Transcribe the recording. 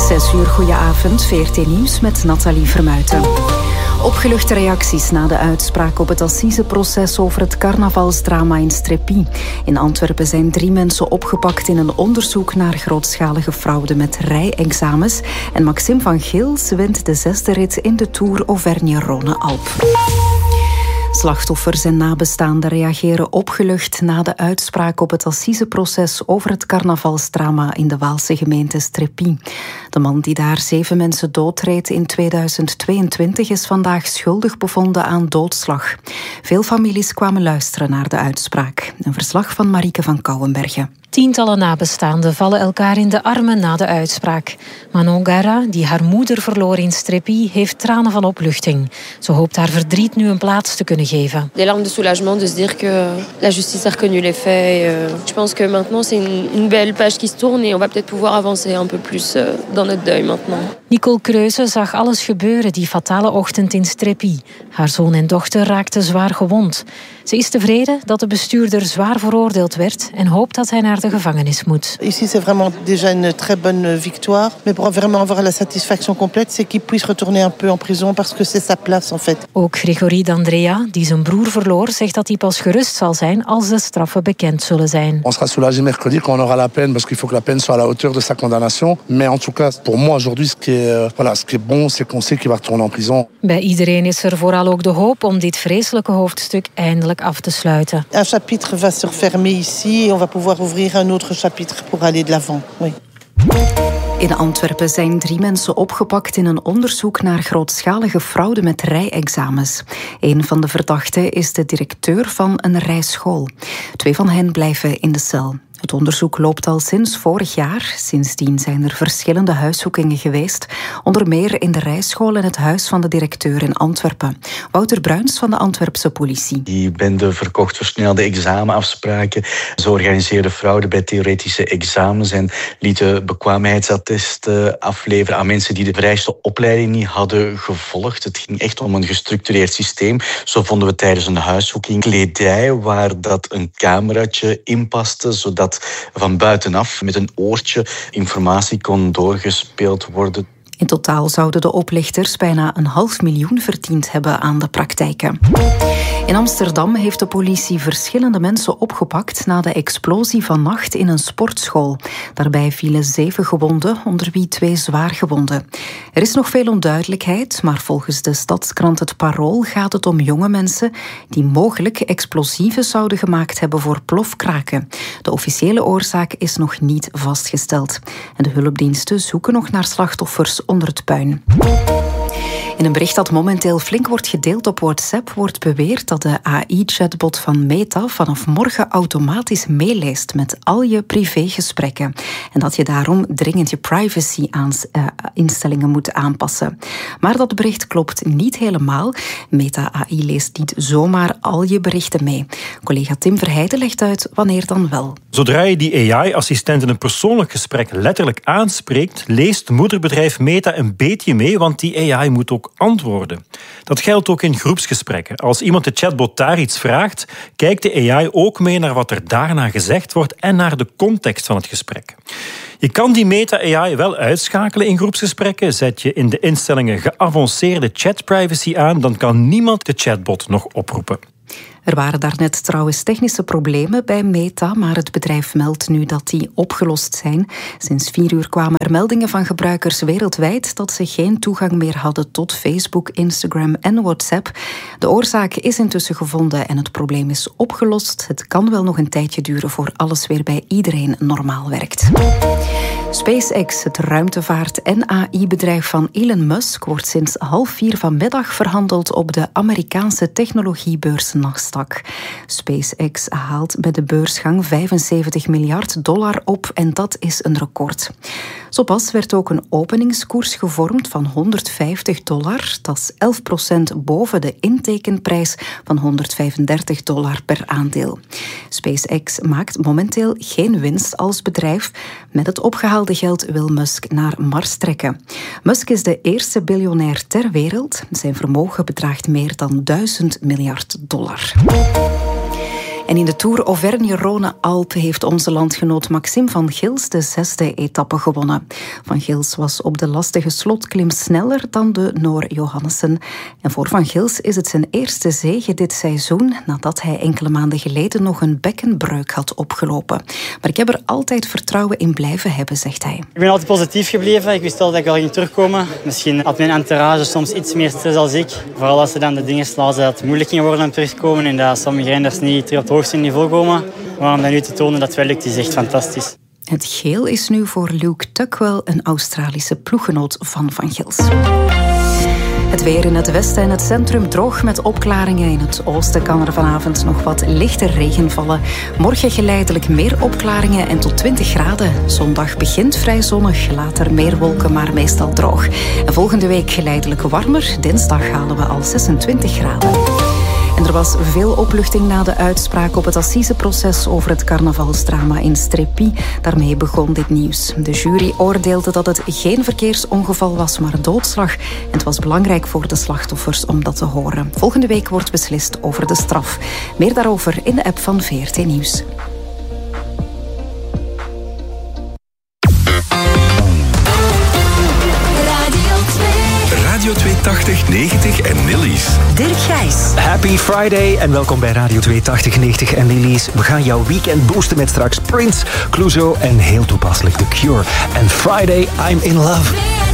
6 uur, goedenavond, VRT Nieuws met Nathalie Vermuijten. Opgeluchte reacties na de uitspraak op het assiseproces over het carnavalsdrama in Streppy. In Antwerpen zijn 3 mensen opgepakt in een onderzoek naar grootschalige fraude met rijexamens. En Maxime van Gils wint de 6e rit in de Tour Auvergne-Rhône-Alpes. Slachtoffers en nabestaanden reageren opgelucht na de uitspraak op het assiseproces over het carnavalsdrama in de Waalse gemeente Streppy. De man die daar 7 mensen doodreed in 2022 is vandaag schuldig bevonden aan doodslag. Veel families kwamen luisteren naar de uitspraak. Een verslag van Marieke van Kouwenbergen. Tientallen nabestaanden vallen elkaar in de armen na de uitspraak. Manon Gara, die haar moeder verloor in Streppy, heeft tranen van opluchting. Ze hoopt haar verdriet nu een plaats te kunnen geven. Des larmes de soulagement de se dire que la justice a reconnu les faits. Je pense que maintenant c'est une belle page qui se tourne et on va peut-être pouvoir avancer un peu plus dans notre deuil maintenant. Nicole Kreuze zag alles gebeuren die fatale ochtend in Streppy. Haar zoon en dochter raakten zwaar gewond. Ze is tevreden dat de bestuurder zwaar veroordeeld werd en hoopt dat hij naar de gevangenis moet. Ici c'est vraiment déjà une très bonne victoire, mais pour vraiment avoir la satisfaction complète, c'est qu'il puisse retourner un peu en prison parce que c'est sa place en fait. Ook Gregory D'Andrea, die zijn broer verloor, zegt dat hij pas gerust zal zijn als de straffen bekend zullen zijn. On sera soulagé mercredi quand on aura la peine parce qu'il faut que la peine soit à la hauteur de sa condamnation, mais en tout cas pour moi aujourd'hui ce qui est bon c'est qu'on sait qu'il va retourner en prison. Bij iedereen is er vooral ook de hoop om dit vreselijke hoofdstuk eindelijk af te sluiten. Un chapitre va se refermer ici et on va pouvoir ouvrir un autre chapitre pour aller de l'avant. Oui. In Antwerpen zijn 3 mensen opgepakt in een onderzoek naar grootschalige fraude met rijexamens. Een van de verdachten is de directeur van een rijschool. 2 van hen blijven in de cel. Het onderzoek loopt al sinds vorig jaar. Sindsdien zijn er verschillende huiszoekingen geweest. Onder meer in de rijschool en het huis van de directeur in Antwerpen. Wouter Bruins van de Antwerpse politie. Die bende verkocht versnelde examenafspraken. Ze organiseerden fraude bij theoretische examens en lieten bekwaamheidsattesten afleveren aan mensen die de vereiste opleiding niet hadden gevolgd. Het ging echt om een gestructureerd systeem. Zo vonden we tijdens een huiszoeking kledij waar dat een cameraatje in paste, zodat van buitenaf met een oortje informatie kon doorgespeeld worden. In totaal zouden de oplichters bijna 500.000 verdiend hebben aan de praktijken. In Amsterdam heeft de politie verschillende mensen opgepakt na de explosie vannacht in een sportschool. Daarbij vielen 7 gewonden, onder wie 2 zwaargewonden. Er is nog veel onduidelijkheid, maar volgens de stadskrant Het Parool gaat het om jonge mensen die mogelijk explosieven zouden gemaakt hebben voor plofkraken. De officiële oorzaak is nog niet vastgesteld. En de hulpdiensten zoeken nog naar slachtoffers onder het puin. In een bericht dat momenteel flink wordt gedeeld op WhatsApp wordt beweerd dat de AI-chatbot van Meta vanaf morgen automatisch meeleest met al je privégesprekken. En dat je daarom dringend je privacy-instellingen moet aanpassen. Maar dat bericht klopt niet helemaal. Meta AI leest niet zomaar al je berichten mee. Collega Tim Verheijden legt uit wanneer dan wel. Zodra je die AI-assistent in een persoonlijk gesprek letterlijk aanspreekt, leest moederbedrijf Meta een beetje mee, want die AI moet ook antwoorden. Dat geldt ook in groepsgesprekken. Als iemand de chatbot daar iets vraagt, kijkt de AI ook mee naar wat er daarna gezegd wordt en naar de context van het gesprek. Je kan die Meta-AI wel uitschakelen in groepsgesprekken. Zet je in de instellingen geavanceerde chatprivacy aan, dan kan niemand de chatbot nog oproepen. Er waren daarnet trouwens technische problemen bij Meta, maar het bedrijf meldt nu dat die opgelost zijn. Sinds 4 uur kwamen er meldingen van gebruikers wereldwijd dat ze geen toegang meer hadden tot Facebook, Instagram en WhatsApp. De oorzaak is intussen gevonden en het probleem is opgelost. Het kan wel nog een tijdje duren voor alles weer bij iedereen normaal werkt. SpaceX, het ruimtevaart- en AI-bedrijf van Elon Musk, wordt sinds 3:30 vanmiddag verhandeld op de Amerikaanse technologiebeurs Nasdaq. SpaceX haalt bij de beursgang $75 miljard op en dat is een record. Zo pas werd ook een openingskoers gevormd van $150. Dat is 11% boven de intekenprijs van $135 per aandeel. SpaceX maakt momenteel geen winst als bedrijf. Met het opgehaalde geld wil Musk naar Mars trekken. Musk is de eerste biljonair ter wereld. Zijn vermogen bedraagt meer dan $1000 miljard. En in de Tour Auvergne-Rhône-Alpes heeft onze landgenoot Maxime van Gils de 6e etappe gewonnen. Van Gils was op de lastige slotklim sneller dan de Noor Johannessen. En voor Van Gils is het zijn eerste zege dit seizoen, nadat hij enkele maanden geleden nog een bekkenbreuk had opgelopen. Maar ik heb er altijd vertrouwen in blijven hebben, zegt hij. Ik ben altijd positief gebleven. Ik wist al dat ik al ging terugkomen. Misschien had mijn entourage soms iets meer stress als ik. Vooral als ze dan de dingen lazen dat het moeilijk ging worden om terugkomen en dat sommige renners niet terug op het hoogste niveau komen. Maar om dat nu te tonen dat het wel lukt, is echt fantastisch. Het geel is nu voor Luke Tuckwell, een Australische ploeggenoot van Van Gils. Het weer in het westen en het centrum droog met opklaringen. In het oosten kan er vanavond nog wat lichte regen vallen. Morgen geleidelijk meer opklaringen en tot 20 graden. Zondag begint vrij zonnig, later meer wolken, maar meestal droog. En volgende week geleidelijk warmer. Dinsdag halen we al 26 graden. En er was veel opluchting na de uitspraak op het assiseproces over het carnavalsdrama in Strépy. Daarmee begon dit nieuws. De jury oordeelde dat het geen verkeersongeval was, maar doodslag. En het was belangrijk voor de slachtoffers om dat te horen. Volgende week wordt beslist over de straf. Meer daarover in de app van VRT Nieuws. Radio 280, 90 en Nillies. Dirk Gijs. Happy Friday en welkom bij Radio 280, 90 en Nillies. We gaan jouw weekend boosten met straks Prince, Clouseau en heel toepasselijk The Cure. En Friday, I'm in Love.